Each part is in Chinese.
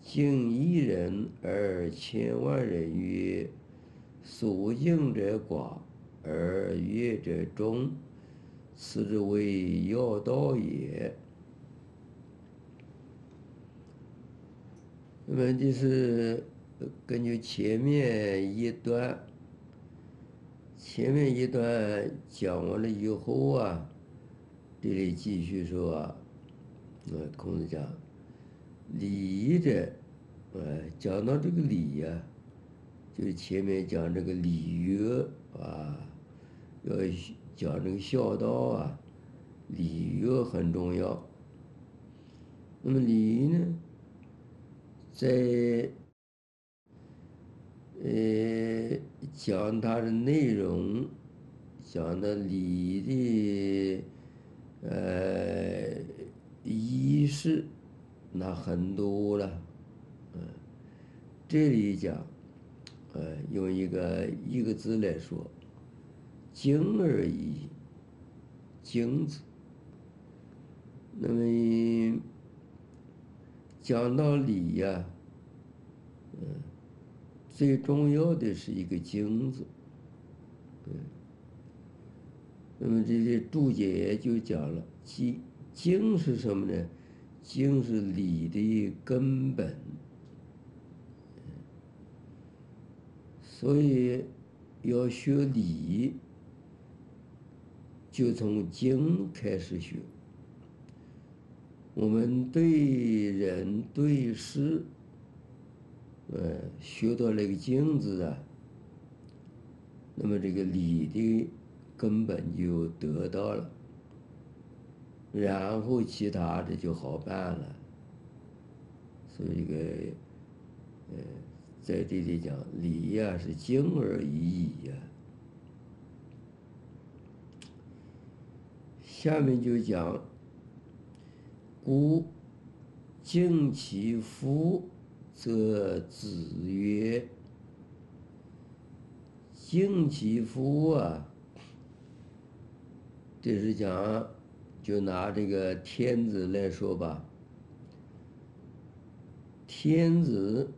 敬一人而千万人曰：所敬者寡，而乐者众，此之谓要道也。那么就是根据前面一段讲完了以后啊，这里继续说啊，孔子讲礼者，讲到这个礼呀，就是前面讲这个礼乐啊，要讲这个孝道啊，礼乐很重要。那么礼呢，在讲它的内容，讲的礼的仪式，那很多了。这里讲，用一个字来说，敬而已，敬字。那么讲到礼呀，最重要的是一个敬字。那么这些注解就讲了，敬是什么呢？敬是礼的根本。所以要学礼，就从敬开始学。我们对人对事，学到那个敬字啊，那么这个礼的根本就得到了，然后其他的就好办了。所以这个，在这里讲礼呀，是敬而已矣呀。下面就讲，故敬其父，则子曰：敬其父啊，这是讲，就拿这个天子来说吧，天子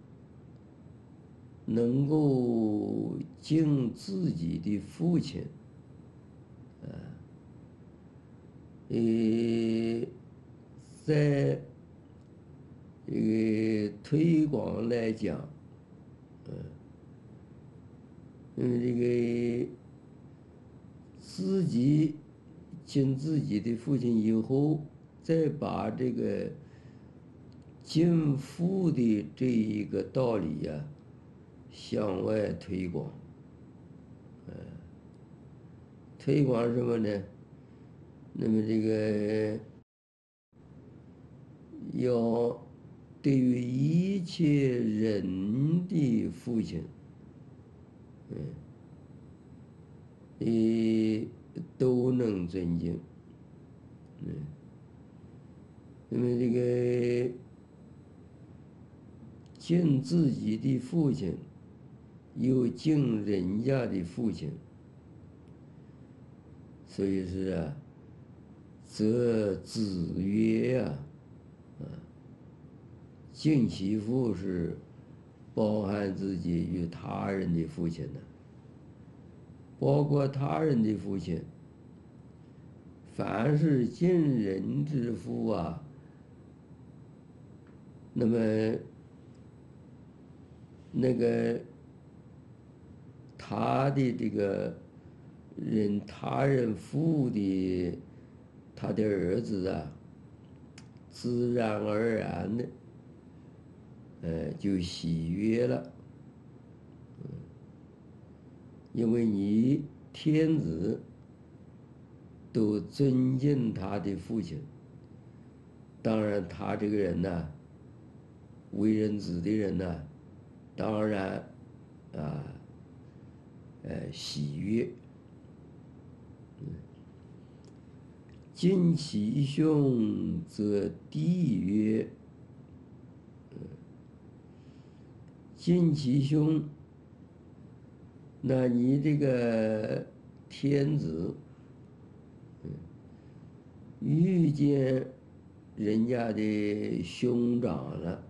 能够敬自己的父亲，在这个推广来讲，这个自己敬自己的父亲以后，再把这个敬父的这一个道理呀，向外推广。推广什么呢？那么这个要对于一切人的父亲，都能尊敬。那么这个敬自己的父亲，又敬人家的父亲，所以是啊，则子曰呀，敬其父是包含自己与他人的父亲的，包括他人的父亲。凡是敬人之父啊，那么那个他的这个他人父的他的儿子啊，自然而然的，就喜悦了。因为你天子都尊敬他的父亲，当然他这个人呢，为人子的人呢，当然喜悦。敬其兄，则弟曰：敬其兄，那你这个天子，遇见人家的兄长了，